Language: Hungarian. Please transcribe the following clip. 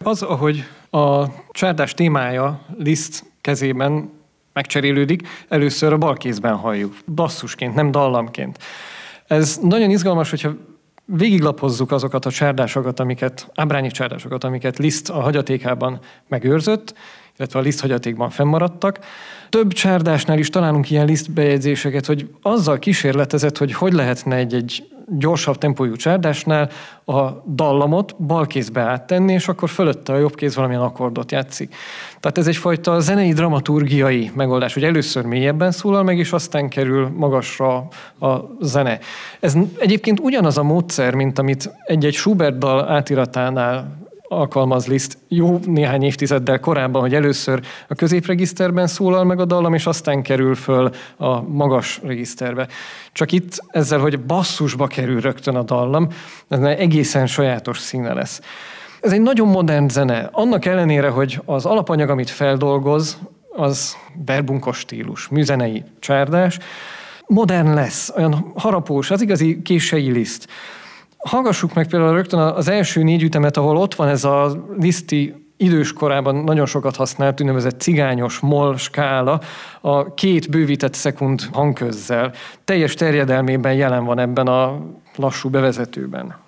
Az, ahogy a csárdás témája Liszt kezében megcserélődik, először a bal kézben halljuk, basszusként, nem dallamként. Ez nagyon izgalmas, hogyha végiglapozzuk azokat a csárdásokat, ábrányi csárdásokat, amiket Liszt a hagyatékában megőrzött, illetve a Liszt hagyatékban fennmaradtak. Több csárdásnál is találunk ilyen Liszt bejegyzéseket, hogy azzal kísérletezett, hogy lehetne egy gyorsabb tempójú csárdásnál a dallamot bal kézbe áttenni, és akkor fölötte a jobb kéz valamilyen akkordot játszik. Tehát ez egyfajta zenei dramaturgiai megoldás, hogy először mélyebben szólal meg, és aztán kerül magasra a zene. Ez egyébként ugyanaz a módszer, mint amit egy-egy Schubert dal átiratánál alkalmaz Liszt jó néhány évtizeddel korábban, hogy először a középregiszterben szólal meg a dallam, és aztán kerül föl a magas regiszterbe. Csak itt ezzel, hogy basszusba kerül rögtön a dallam, ez egészen sajátos színe lesz. Ez egy nagyon modern zene. Annak ellenére, hogy az alapanyag, amit feldolgoz, az verbunkos stílus, műzenei csárdás, modern lesz, olyan harapós, az igazi kései Liszt. Hallgassuk meg például rögtön az első 4 ütemet, ahol ott van ez a Liszti időskorában nagyon sokat használt úgynevezett cigányos moll skála, a 2 bővített szekund hangközzel. Teljes terjedelmében jelen van ebben a lassú bevezetőben.